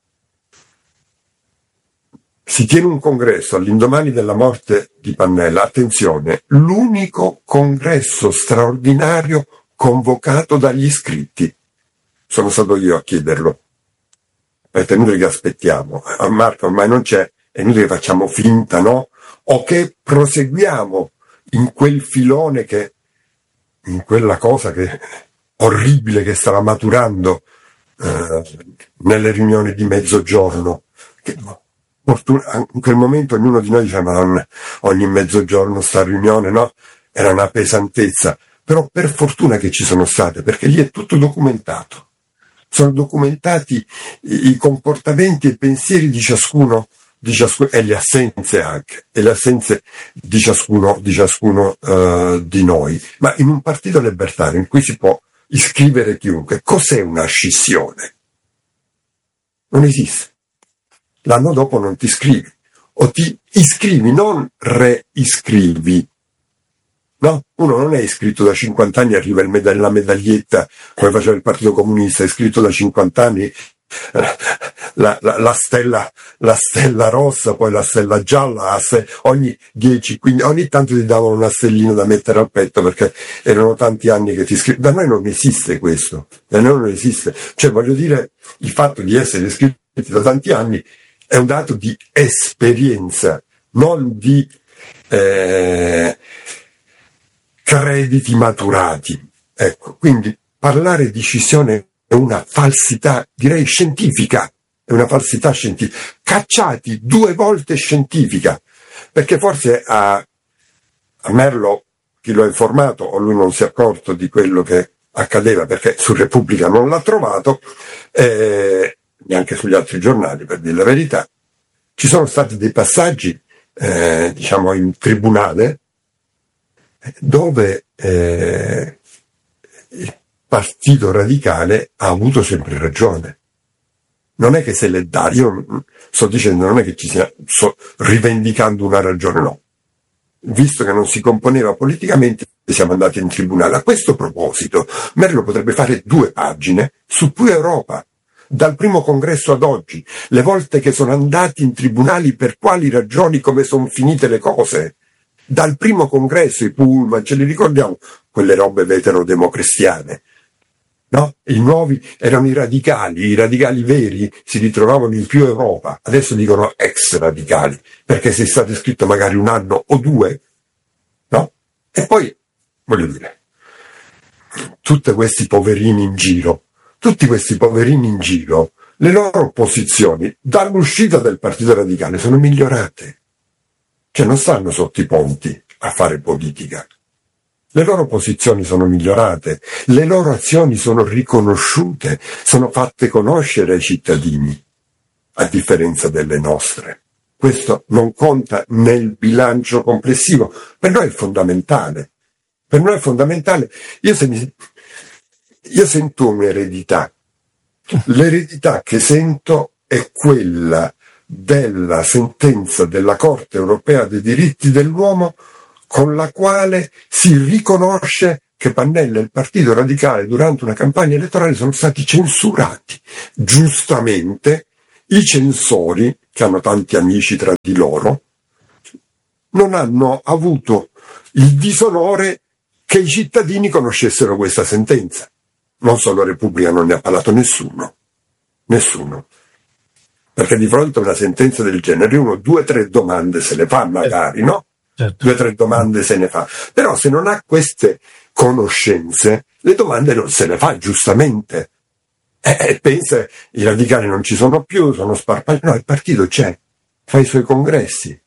Speaker 5: si tiene un congresso all'indomani della morte di Pannella, attenzione, l'unico congresso straordinario convocato dagli iscritti. Sono stato io a chiederlo. È inutile che aspettiamo. Marco ormai non c'è, è inutile che facciamo finta, no? O che proseguiamo in quel filone in quella cosa orribile che stava maturando nelle riunioni di mezzogiorno. In quel momento ognuno di noi diceva, ogni mezzogiorno sta riunione, no? Era una pesantezza. Però per fortuna che ci sono state, perché lì è tutto documentato. Sono documentati i comportamenti e i pensieri di ciascuno e le assenze anche, e le assenze di ciascuno di noi. Ma in un partito libertario in cui si può iscrivere chiunque, cos'è una scissione? Non esiste. L'anno dopo non ti iscrivi, o ti iscrivi, non reiscrivi. No? Uno non è iscritto da 50 anni, arriva la medaglietta, come faceva il Partito Comunista, è iscritto da 50 anni, la stella rossa, poi la stella gialla, ogni 10, quindi ogni tanto ti davano una stellina da mettere al petto perché erano tanti anni che ti iscrivi. Da noi non esiste questo, da noi non esiste. Cioè, voglio dire, il fatto di essere iscritti da tanti anni è un dato di esperienza, non di crediti maturati. Ecco, quindi parlare di scissione è una falsità, direi scientifica, è una falsità scientifica. Cacciati 2 volte scientifica, perché forse a Merlo chi lo ha informato o lui non si è accorto di quello che accadeva, perché su Repubblica non l'ha trovato, neanche sugli altri giornali, per dire la verità. Ci sono stati dei passaggi, in tribunale, dove il Partito Radicale ha avuto sempre ragione. Non è che se le dà, io sto dicendo, non è che sto rivendicando una ragione, no. Visto che non si componeva politicamente, siamo andati in tribunale. A questo proposito, Merlo potrebbe fare 2 pagine su più Europa, dal primo congresso ad oggi, le volte che sono andati in tribunali, per quali ragioni, come sono finite le cose. Dal primo congresso, i pullman, ce li ricordiamo, quelle robe vetero-democristiane, no? I nuovi erano i radicali veri si ritrovavano in più Europa, adesso dicono ex radicali, perché sei stato iscritto magari 1 anno o 2, E poi, voglio dire, tutti questi poverini in giro, le loro posizioni dall'uscita del Partito Radicale sono migliorate. Cioè non stanno sotto i ponti a fare politica. Le loro posizioni sono migliorate, le loro azioni sono riconosciute, sono fatte conoscere ai cittadini, a differenza delle nostre. Questo non conta nel bilancio complessivo, per noi è fondamentale. Per noi è fondamentale. Io sento un'eredità. L'eredità che sento è quella della sentenza della Corte Europea dei diritti dell'uomo, con la quale si riconosce che Pannella e il Partito Radicale durante una campagna elettorale sono stati censurati. Giustamente i censori, che hanno tanti amici tra di loro, non hanno avuto il disonore che i cittadini conoscessero questa sentenza. Non solo Repubblica, non ne ha parlato nessuno. Perché di fronte a una sentenza del genere uno 2 o 3 domande se le fa magari, no?
Speaker 4: Certo.
Speaker 5: 2 o 3 domande se ne fa. Però se non ha queste conoscenze, le domande non se le fa, giustamente. Pensa, i radicali non ci sono più, sono sparpagliati. No, il partito c'è, fa i suoi congressi.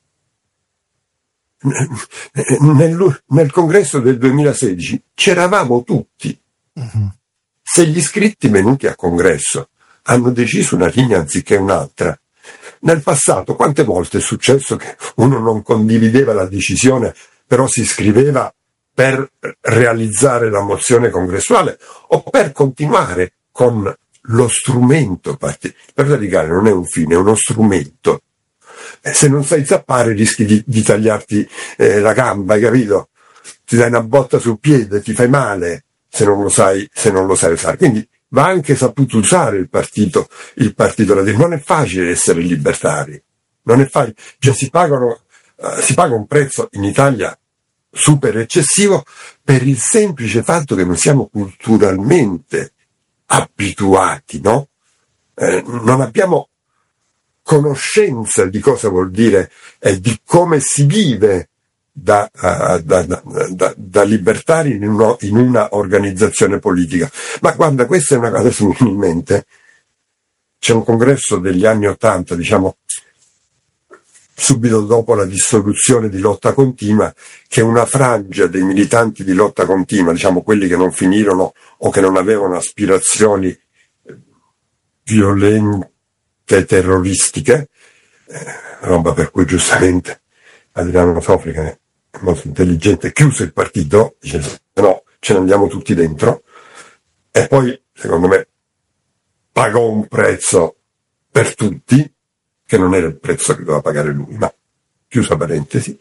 Speaker 5: Nel congresso del 2016 c'eravamo tutti. Se gli iscritti venuti a congresso hanno deciso una linea anziché un'altra, nel passato quante volte è successo che uno non condivideva la decisione, però si iscriveva per realizzare la mozione congressuale o per continuare con lo strumento. Il Partito Radicale non è un fine, è uno strumento. Se non sai zappare rischi di tagliarti la gamba, hai capito? Ti dai una botta sul piede, ti fai male se non lo sai usare. Quindi va anche saputo usare il partito Radicale. Non è facile essere libertari, non è facile. Cioè si paga un prezzo in Italia super eccessivo per il semplice fatto che non siamo culturalmente abituati, no? Non abbiamo conoscenza di cosa vuol dire e di come si vive da libertari in una organizzazione politica. Ma guarda, questa è una cosa che mi viene in mente. C'è un congresso degli anni '80, diciamo subito dopo la dissoluzione di Lotta Continua, che una frangia dei militanti di Lotta Continua, diciamo quelli che non finirono o che non avevano aspirazioni violente, terroristiche, roba per cui giustamente Adriano Sofri, che è molto intelligente, chiuse il partito, dice no, ce ne andiamo tutti dentro, e poi secondo me pagò un prezzo per tutti che non era il prezzo che doveva pagare lui. Ma chiusa parentesi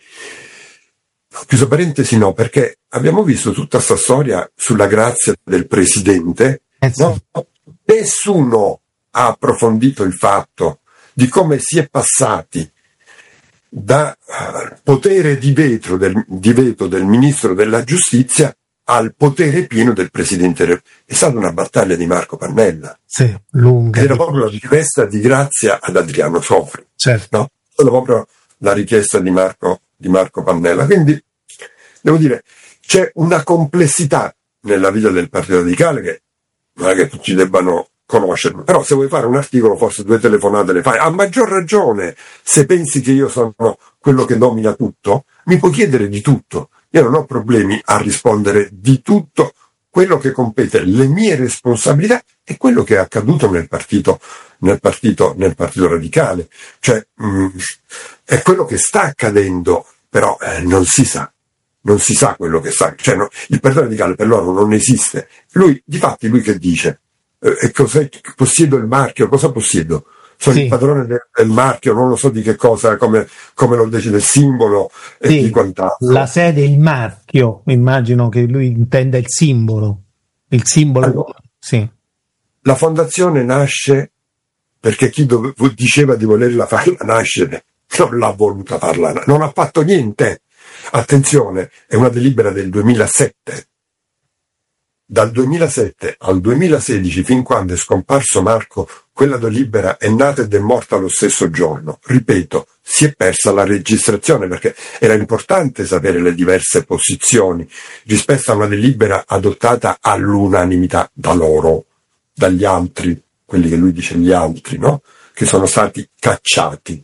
Speaker 5: no, perché abbiamo visto tutta sta storia sulla grazia del presidente, no? Nessuno ha approfondito il fatto di come si è passati da potere di veto del ministro della giustizia al potere pieno del presidente. È stata una battaglia di Marco Pannella.
Speaker 4: Sì, lunga.
Speaker 5: Era proprio la richiesta di grazia ad Adriano Sofri.
Speaker 4: Certo.
Speaker 5: No? Era proprio la richiesta di Marco Pannella. Quindi, devo dire, c'è una complessità nella vita del Partito Radicale che non è che tutti debbano conoscerlo. Però se vuoi fare un articolo, forse 2 telefonate le fai. A maggior ragione, se pensi che io sono quello che domina tutto, mi puoi chiedere di tutto. Io non ho problemi a rispondere di tutto quello che compete, le mie responsabilità e quello che è accaduto nel partito Radicale. Cioè, è quello che sta accadendo, però non si sa quello che sta. Cioè, no, il Partito Radicale per loro non esiste. Lui che dice? Possiedo il marchio, cosa possiedo? Sono il padrone del marchio, non lo so di che cosa, come lo decide il simbolo e di quant'altro.
Speaker 4: La sede, il marchio, immagino che lui intenda il simbolo. Il simbolo, allora, sì.
Speaker 5: La fondazione nasce perché chi diceva di volerla farla nascere non l'ha voluta farla, non ha fatto niente. Attenzione, è una delibera del 2007. dal 2007 al 2016, fin quando è scomparso Marco, quella delibera è nata ed è morta lo stesso giorno. Ripeto, si è persa la registrazione perché era importante sapere le diverse posizioni rispetto a una delibera adottata all'unanimità da loro, dagli altri, quelli che lui dice gli altri, no? Che sono stati cacciati.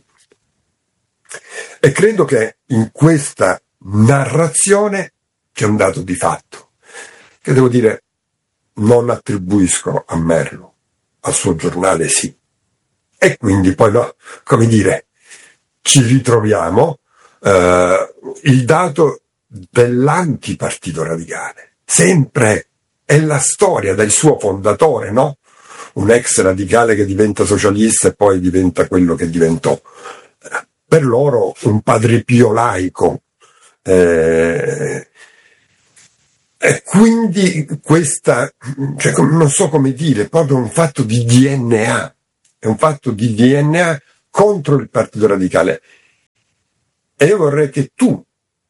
Speaker 5: E credo che in questa narrazione c'è un dato di fatto che devo dire non attribuisco a Merlo, al suo giornale sì. E quindi poi, no, come dire, ci ritroviamo il dato dell'antipartito radicale. Sempre è la storia del suo fondatore, no? Un ex radicale che diventa socialista e poi diventa quello che diventò. Per loro un padre pio laico. E quindi questa, cioè, non so come dire, proprio un fatto di DNA, è un fatto di DNA contro il Partito Radicale. E io vorrei che tu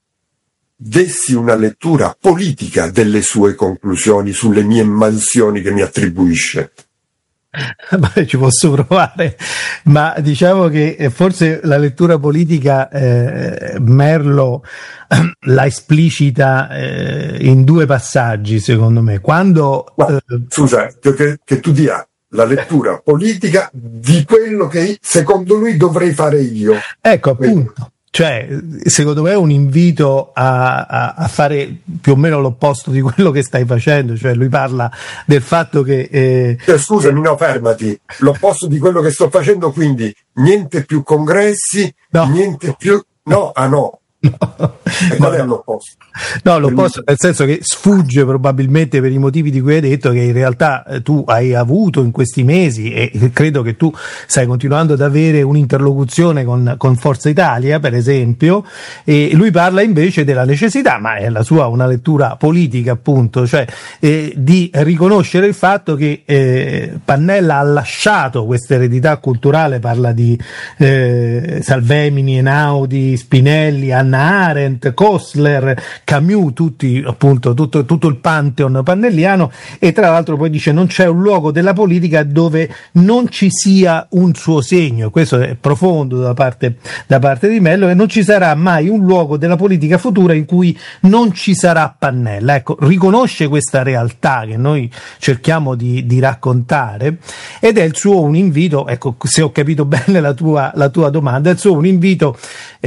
Speaker 5: dessi una lettura politica delle sue conclusioni sulle mie mansioni che mi attribuisce.
Speaker 4: Beh, ci posso provare, ma diciamo che forse la lettura politica Merlo la esplicita in due passaggi, secondo me. Quando
Speaker 5: scusa, che tu dia la lettura politica di quello che secondo lui dovrei fare io.
Speaker 4: Ecco, appunto. Cioè, secondo me è un invito a fare più o meno l'opposto di quello che stai facendo. Cioè, lui parla del fatto che
Speaker 5: scusami, no, fermati. L'opposto di quello che sto facendo, quindi niente più congressi,
Speaker 4: no.
Speaker 5: Niente più. No, no. E qual è l'opposto?
Speaker 4: No, l'opposto nel senso che sfugge probabilmente per i motivi di cui hai detto, che in realtà tu hai avuto in questi mesi, e credo che tu stai continuando ad avere un'interlocuzione con Forza Italia, per esempio, e lui parla invece della necessità, ma è la sua una lettura politica, appunto, cioè di riconoscere il fatto che Pannella ha lasciato questa eredità culturale, parla di Salvemini, Einaudi, Spinelli, Hannah Arendt, Kostler, Camus, tutti, appunto, tutto il pantheon pannelliano, e tra l'altro poi dice non c'è un luogo della politica dove non ci sia un suo segno. Questo è profondo da parte di Merlo, e non ci sarà mai un luogo della politica futura in cui non ci sarà Pannella. Ecco, riconosce questa realtà che noi cerchiamo di raccontare, ed è il suo un invito, ecco, se ho capito bene la tua domanda, il suo un invito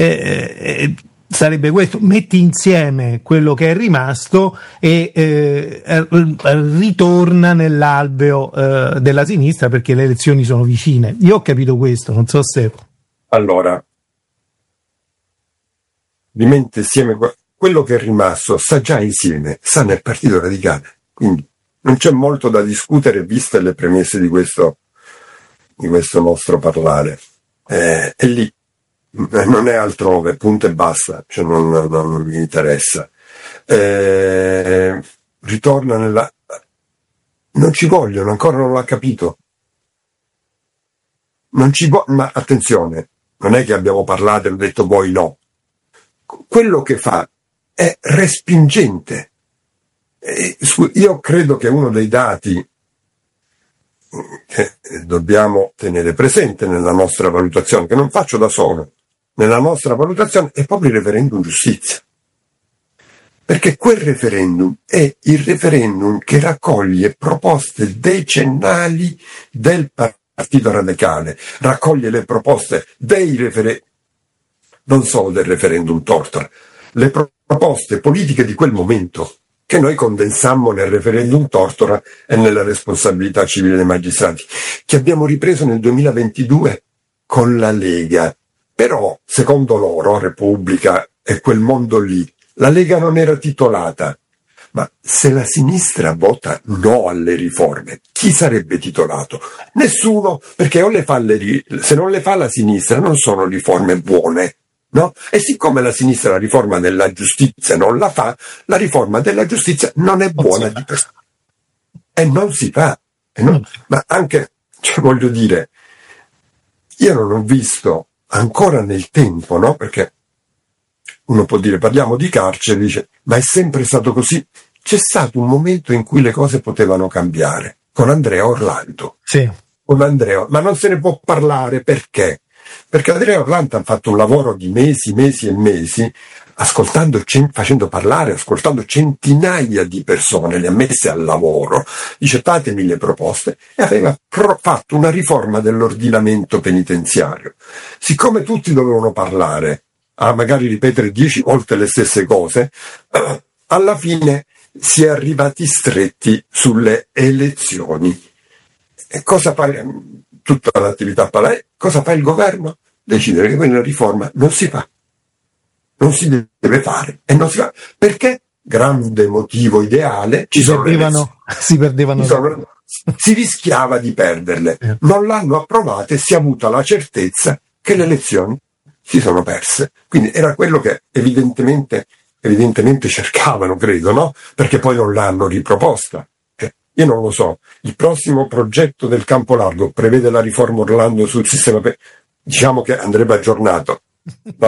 Speaker 4: sarebbe questo: metti insieme quello che è rimasto e ritorna nell'alveo della sinistra, perché le elezioni sono vicine. Io ho capito questo, non so se...
Speaker 5: Allora, rimetti insieme quello che è rimasto, sta già insieme, sta nel Partito Radicale, quindi non c'è molto da discutere viste le premesse di questo nostro parlare. È lì. Non è altrove, punto e basta, cioè non mi interessa. Ritorna nella... Non ci vogliono, ancora non l'ha capito. Ma attenzione, non è che abbiamo parlato e ho detto voi no. Quello che fa è respingente. Io credo che uno dei dati che dobbiamo tenere presente nella nostra valutazione, che non faccio da solo, nella nostra valutazione, è proprio il referendum giustizia. Perché quel referendum è il referendum che raccoglie proposte decennali del Partito Radicale, raccoglie le proposte dei non solo del referendum Tortora, le proposte politiche di quel momento, che noi condensammo nel referendum Tortora e nella responsabilità civile dei magistrati, che abbiamo ripreso nel 2022 con la Lega. Però, secondo loro, Repubblica e quel mondo lì, la Lega non era titolata. Ma se la sinistra vota no alle riforme, chi sarebbe titolato? Nessuno, perché se non le fa la sinistra non sono riforme buone, no? E siccome la sinistra la riforma della giustizia non la fa, la riforma della giustizia non è buona di per sé. E non si fa. Ma anche, cioè, voglio dire, io non ho visto ancora nel tempo, no? Perché uno può dire, parliamo di carcere, dice, ma è sempre stato così? c'è stato un momento in cui le cose potevano cambiare, con Andrea Orlando.
Speaker 4: Sì.
Speaker 5: Con Andrea, ma non se ne può parlare perché? Perché Andrea Orlando ha fatto un lavoro di mesi e mesi, facendo parlare, ascoltando centinaia di persone, le ha messe al lavoro, dice fatemi le proposte, e aveva fatto una riforma dell'ordinamento penitenziario. Siccome tutti dovevano parlare, a magari ripetere 10 volte le stesse cose, alla fine si è arrivati stretti sulle elezioni. E cosa fa tutta l'attività parlare? Cosa fa il governo? Decidere che quella riforma non si fa. Non si deve fare e non si fa. Perché? Grande motivo ideale. Si
Speaker 4: perdevano.
Speaker 5: Si rischiava di perderle. Non l'hanno approvata e si è avuta la certezza che le elezioni si sono perse. Quindi era quello che evidentemente cercavano, credo, no? Perché poi non l'hanno riproposta. Io non lo so. Il prossimo progetto del Campo Largo prevede la riforma Orlando sul sistema. Diciamo che andrebbe aggiornato. Va